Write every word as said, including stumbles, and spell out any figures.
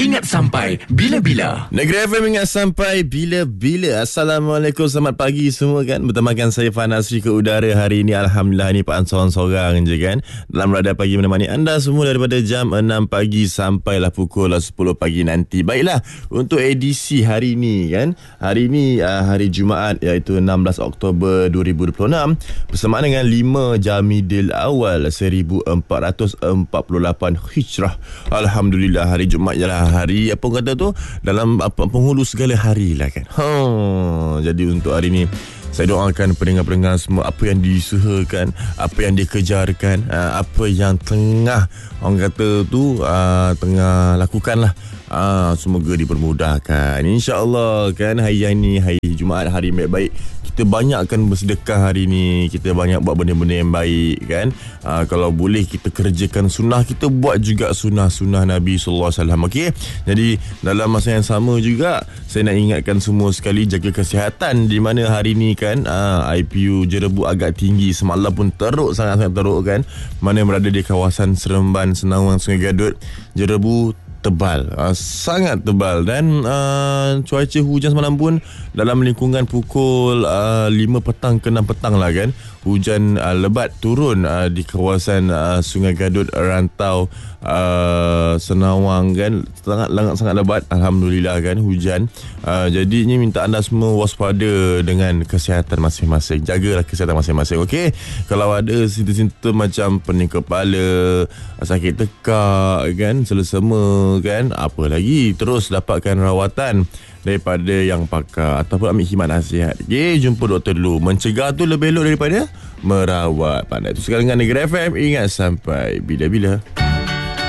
ingat sampai bila-bila. Negeri F M ingat sampai bila-bila. Assalamualaikum, selamat pagi semua kan. Bertemakan saya Fanasri ke udara hari ini. Alhamdulillah ni Pak An seorang je kan. Dalam Radar Pagi menemani anda semua daripada jam enam pagi sampailah pukul sepuluh pagi nanti. Baiklah, untuk edisi hari ini kan. Hari ini uh, hari Jumaat iaitu enam belas Oktober dua ribu dua puluh enam bersamaan dengan lima Jamidil Awal seribu empat ratus empat puluh lapan Hijrah. Alhamdulillah, hari Jumaat ialah hari apa kata tu dalam apa penghulu segala hari lah kan. Ha, jadi untuk hari ni saya doakan pendengar-pendengar semua apa yang diusahakan, apa yang dikejarkan, apa yang tengah orang kata tu uh, tengah lakukan lah. Ah, semoga dipermudahkan. InsyaAllah kan hari ini hari Jumaat, hari yang baik-baik. Kita banyakkan bersedekah hari ni. Kita banyak buat benda-benda yang baik kan. Ah, kalau boleh kita kerjakan sunnah, kita buat juga sunnah-sunnah Nabi sallallahu alaihi wasallam. Okey. Jadi dalam masa yang sama juga saya nak ingatkan semua sekali jaga kesihatan, di mana hari ni kan ah, I P U Jerebu agak tinggi. Semalam pun teruk, sangat-sangat teruk kan. Mana yang berada di kawasan Seremban, Senawang, Sungai Gadut, Jerebu tebal, uh, sangat tebal. Dan uh, cuaca hujan semalam pun dalam lingkungan pukul uh, lima petang ke enam petang lah kan. Hujan uh, lebat turun uh, di kawasan uh, Sungai Gadut, Rantau, uh, Senawang kan. Sangat sangat lebat. Alhamdulillah kan hujan. Uh, jadi ni minta anda semua waspada dengan kesihatan masing-masing. Jagalah kesihatan masing-masing. Okey. Kalau ada simptom-simptom macam pening kepala, sakit tekak kan, selesema kan, apa lagi, terus dapatkan rawatan daripada yang pakar ataupun ambil khidmat nasihat. Okay, jumpa doktor dulu. Mencegah tu lebih elok daripada merawat. Pandai tu sekarang dengan Negeri F M. Ingat sampai bila-bila.